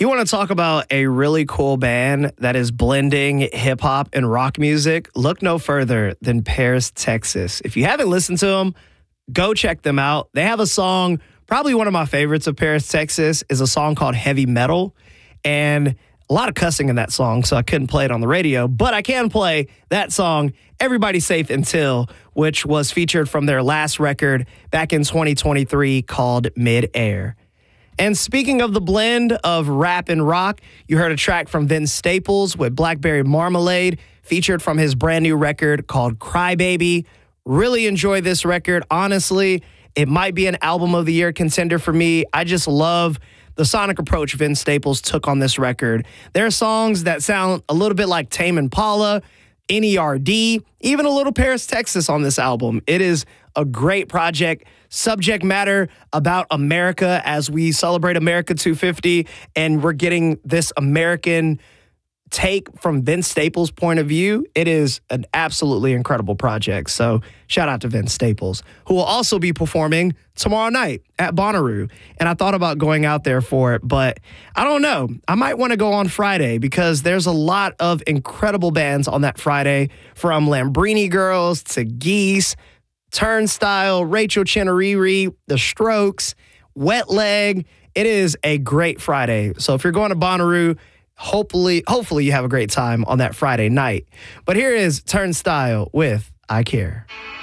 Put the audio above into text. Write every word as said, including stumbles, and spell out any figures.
You want to talk about a really cool band that is blending hip hop and rock music? Look no further than Paris, Texas. If you haven't listened to them, go check them out. They have a song, probably one of my favorites of Paris, Texas, is a song called Heavy Metal. And a lot of cussing in that song, so I couldn't play it on the radio. But I can play that song, Everybody's Safe Until, which was featured from their last record back in twenty twenty-three called Mid-Air. And speaking of the blend of rap and rock, you heard a track from Vince Staples with Blackberry Marmalade, featured from his brand new record called Crybaby. Really enjoy this record. Honestly, it might be an album of the year contender for me. I just love the sonic approach Vince Staples took on this record. There are songs that sound a little bit like Tame Impala, N E R D, even a little Paris, Texas on this album. It is a great project. Subject matter about America as we celebrate America two fifty, and we're getting this American take from Vince Staples' point of view. It is an absolutely incredible project. So shout out to Vince Staples, who will also be performing tomorrow night at Bonnaroo. And I thought about going out there for it, but I don't know. I might want to go on Friday because there's a lot of incredible bands on that Friday, from Lambrini Girls to Geese, Turnstile, Rachel Cheneriri, The Strokes, Wet Leg. It is a great Friday. So if you're going to Bonnaroo, hopefully, hopefully you have a great time on that Friday night. But here is Turnstile with I Care.